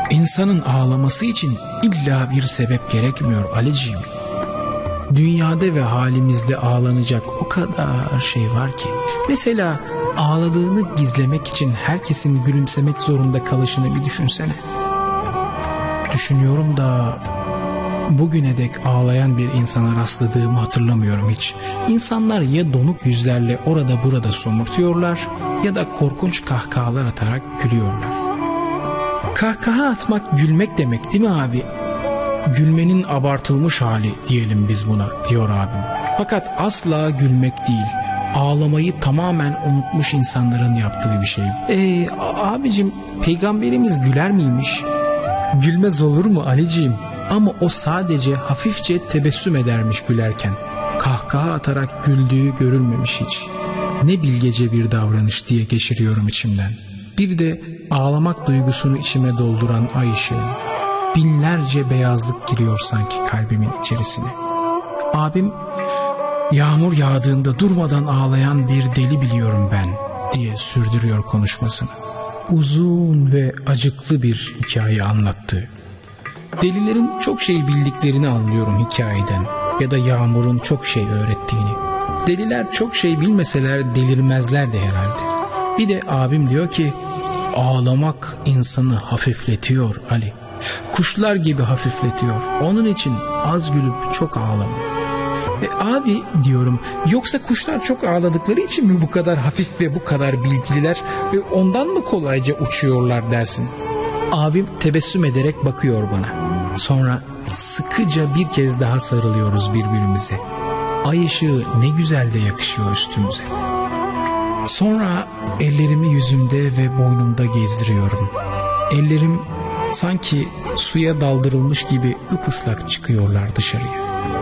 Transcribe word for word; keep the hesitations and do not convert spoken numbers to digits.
İnsanın ağlaması için illa bir sebep gerekmiyor Aliciğim. Dünyada ve halimizde ağlanacak o kadar şey var ki. Mesela ağladığını gizlemek için herkesin gülümsemek zorunda kalışını bir düşünsene. Düşünüyorum da bugüne dek ağlayan bir insana rastladığımı hatırlamıyorum hiç. İnsanlar ya donuk yüzlerle orada burada somurtuyorlar ya da korkunç kahkahalar atarak gülüyorlar. Kahkaha atmak gülmek demek değil mi abi? Gülmenin abartılmış hali diyelim biz buna, diyor abim. Fakat asla gülmek değil, ağlamayı tamamen unutmuş insanların yaptığı bir şey. Eee abicim, peygamberimiz güler miymiş? Gülmez olur mu Aliciğim? Ama o sadece hafifçe tebessüm edermiş gülerken. Kahkaha atarak güldüğü görülmemiş hiç. Ne bilgece bir davranış diye geçiriyorum içimden. Bir de ağlamak duygusunu içime dolduran ay ışığı. Binlerce beyazlık giriyor sanki kalbimin içerisine. Abim, yağmur yağdığında durmadan ağlayan bir deli biliyorum ben diye sürdürüyor konuşmasını. Uzun ve acıklı bir hikaye anlattı. Delilerin çok şey bildiklerini anlıyorum hikayeden ya da yağmurun çok şey öğrettiğini. Deliler çok şey bilmeseler delirmezlerdi herhalde. Bir de abim diyor ki ağlamak insanı hafifletiyor Ali. Kuşlar gibi hafifletiyor. Onun için az gülüp çok ağlama. E abi diyorum, yoksa kuşlar çok ağladıkları için mi bu kadar hafif ve bu kadar bilgililer ve ondan mı kolayca uçuyorlar dersin? Abim tebessüm ederek bakıyor bana. Sonra sıkıca bir kez daha sarılıyoruz birbirimize. Ay ışığı ne güzel de yakışıyor üstümüze. Sonra ellerimi yüzümde ve boynumda gezdiriyorum. Ellerim sanki suya daldırılmış gibi ıpıslak çıkıyorlar dışarıya.